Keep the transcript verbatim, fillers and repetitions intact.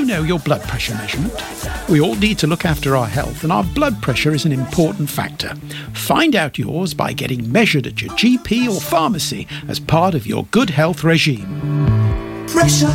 know your blood pressure measurement? We all need to look after our health, and our blood pressure is an important factor. Find out yours by getting measured at your G P or pharmacy as part of your good health regime. Pressure.